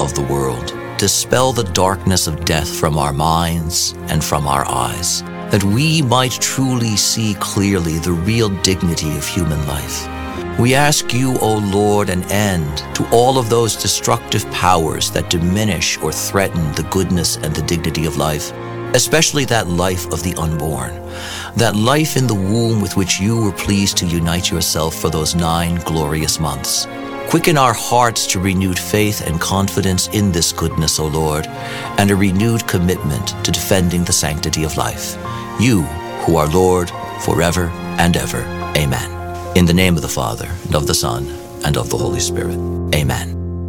of the world. Dispel the darkness of death from our minds and from our eyes, that we might truly see clearly the real dignity of human life. We ask you, O Lord, an end to all of those destructive powers that diminish or threaten the goodness and the dignity of life, especially that life of the unborn, that life in the womb with which you were pleased to unite yourself for those 9 glorious months. Quicken our hearts to renewed faith and confidence in this goodness, O Lord, and a renewed commitment to defending the sanctity of life. You, who are Lord, forever and ever. Amen. In the name of the Father, and of the Son, and of the Holy Spirit. Amen.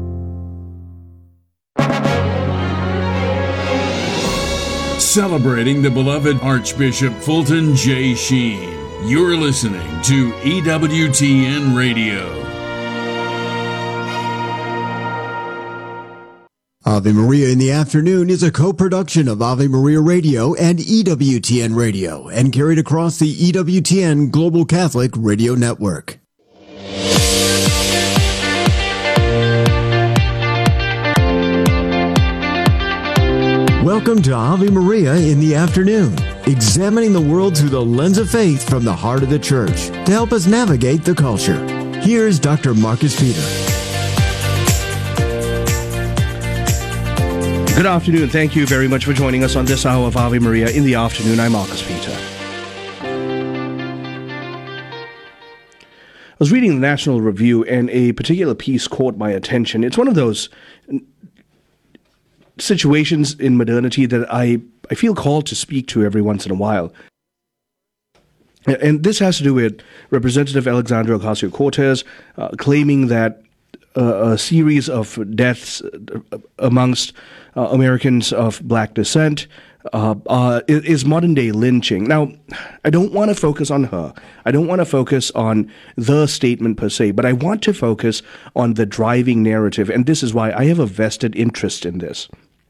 Celebrating the beloved Archbishop Fulton J. Sheen. You're listening to EWTN Radio. Ave Maria in the Afternoon is a co-production of Ave Maria Radio and EWTN Radio and carried across the EWTN Global Catholic Radio Network. Welcome to Ave Maria in the Afternoon, examining the world through the lens of faith from the heart of the Church to help us navigate the culture. Here's Dr. Marcus Peter. Good afternoon. Thank you very much for joining us on this hour of Ave Maria in the Afternoon. I'm Marcus Peter. I was reading the National Review and a particular piece caught my attention. It's one of those situations in modernity that I feel called to speak to every once in a while. And this has to do with Representative Alexandria Ocasio-Cortez claiming that a series of deaths amongst Americans of black descent is modern-day lynching. Now, I don't want to focus on her. I don't want to focus on the statement per se, but I want to focus on the driving narrative, and this is why I have a vested interest in this.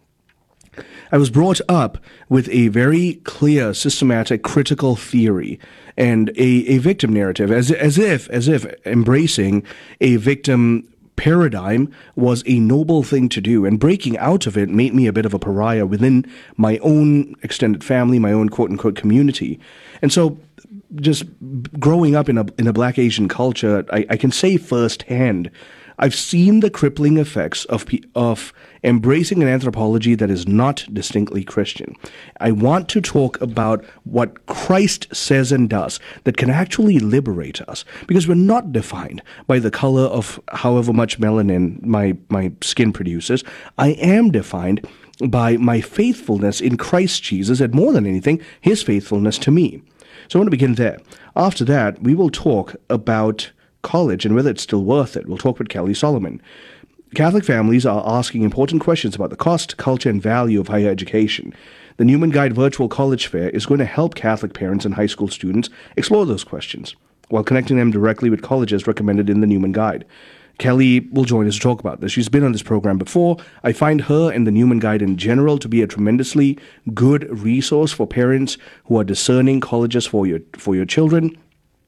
I was brought up with a very clear, systematic, critical theory and a victim narrative, as if embracing a victim paradigm was a noble thing to do, and breaking out of it made me a bit of a pariah within my own extended family, my own quote-unquote community. And so just growing up in a black Asian culture, I can say firsthand, I've seen the crippling effects of embracing an anthropology that is not distinctly Christian. I want to talk about what Christ says and does that can actually liberate us, because we're not defined by the color of however much melanin my skin produces. I am defined by my faithfulness in Christ Jesus, and more than anything, his faithfulness to me. So I want to begin there. After that, we will talk about college and whether it's still worth it. We'll talk with Kelly Solomon. Catholic families are asking important questions about the cost, culture, and value of higher education. The Newman Guide Virtual College Fair is going to help Catholic parents and high school students explore those questions while connecting them directly with colleges recommended in the Newman Guide. Kelly will join us to talk about this. She's been on this program before. I find her and the Newman Guide in general to be a tremendously good resource for parents who are discerning colleges for your children.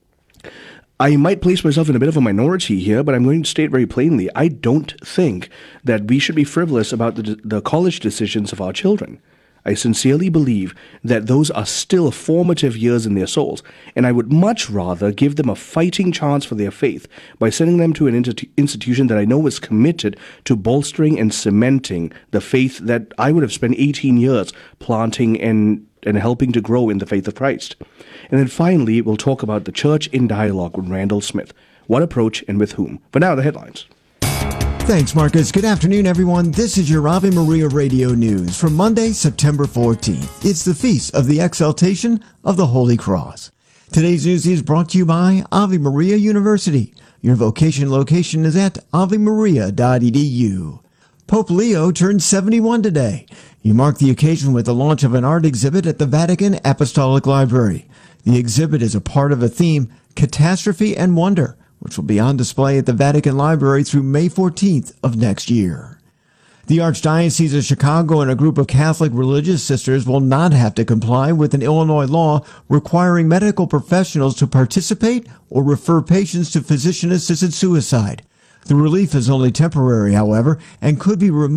I might place myself in a bit of a minority here, but I'm going to state very plainly, I don't think that we should be frivolous about the college decisions of our children. I sincerely believe that those are still formative years in their souls, and I would much rather give them a fighting chance for their faith by sending them to an institution that I know is committed to bolstering and cementing the faith that I would have spent 18 years planting and helping to grow in the faith of Christ. And then finally, we'll talk about the Church in Dialogue with Randall Smith. What approach and with whom? For now, the headlines. Thanks, Marcus. Good afternoon, everyone. This is your Ave Maria Radio News for Monday, September 14th. It's the Feast of the Exaltation of the Holy Cross. Today's news is brought to you by Ave Maria University. Your vocation location is at avemaria.edu. Pope Leo turned 71 today. He marked the occasion with the launch of an art exhibit at the Vatican Apostolic Library. The exhibit is a part of a theme, Catastrophe and Wonder, which will be on display at the Vatican Library through May 14th of next year. The Archdiocese of Chicago and a group of Catholic religious sisters will not have to comply with an Illinois law requiring medical professionals to participate or refer patients to physician-assisted suicide. The relief is only temporary, however, and could be removed